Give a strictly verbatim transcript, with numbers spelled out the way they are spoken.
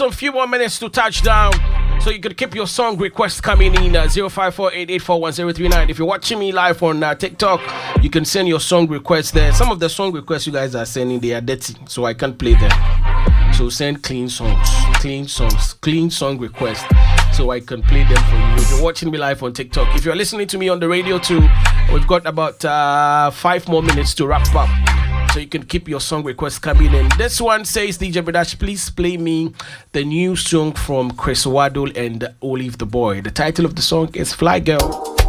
A few more minutes to touchdown. So you could keep your song requests coming in uh, zero five four eight eight four one zero three nine. If you're watching me live on uh, TikTok, you can send your song requests there. Some of the song requests you guys are sending, they are dirty, so I can't play them. So send clean songs, clean songs, clean song requests, so I can play them for you. If you're watching me live on TikTok, if you're listening to me on the radio too, we've got about uh, five more minutes to wrap up. So you can keep your song requests coming in. This one says, D J Badash, please play me the new song from Chris Waddle and Olive the Boy. The title of the song is Fly Girl.